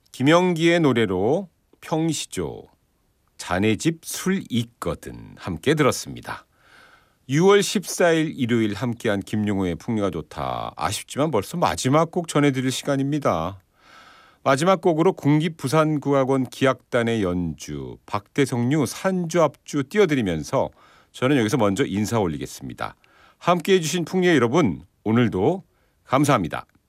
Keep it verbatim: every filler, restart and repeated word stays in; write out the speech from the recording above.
김영기의 노래로 평시조, 자네 집 술 있거든 함께 들었습니다. 유월 십사일 일요일 함께한 김용호의 풍류가 좋다. 아쉽지만 벌써 마지막 곡 전해드릴 시간입니다. 마지막 곡으로 국립부산국악원 기악단의 연주, 박대성류 산주합주 띄워드리면서 저는 여기서 먼저 인사 올리겠습니다. 함께해 주신 풍류의 여러분, 오늘도 감사합니다.